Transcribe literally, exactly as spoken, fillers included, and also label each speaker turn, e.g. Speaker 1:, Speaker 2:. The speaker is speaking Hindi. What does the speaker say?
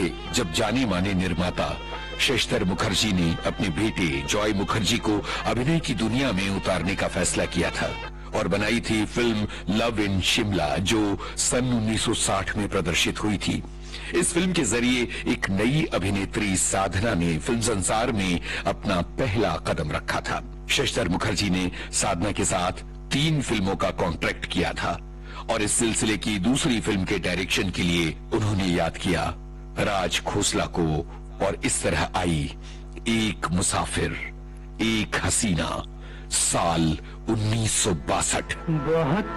Speaker 1: जब जाने माने निर्माता शशधर मुखर्जी ने अपने बेटे जॉय मुखर्जी को अभिनय की दुनिया में उतारने का फैसला किया था और बनाई थी फिल्म लव इन शिमला, जो सन उन्नीस सौ साठ में प्रदर्शित हुई थी। इस फिल्म के जरिए एक नई अभिनेत्री साधना ने फिल्म संसार में अपना पहला कदम रखा था। शशधर मुखर्जी ने साधना के साथ तीन फिल्मों का कॉन्ट्रैक्ट किया था और इस सिलसिले की दूसरी फिल्म के डायरेक्शन के लिए उन्होंने याद किया राज खोसला को और इस तरह आई एक मुसाफिर एक हसीना, साल उन्नीस सौ बासठ।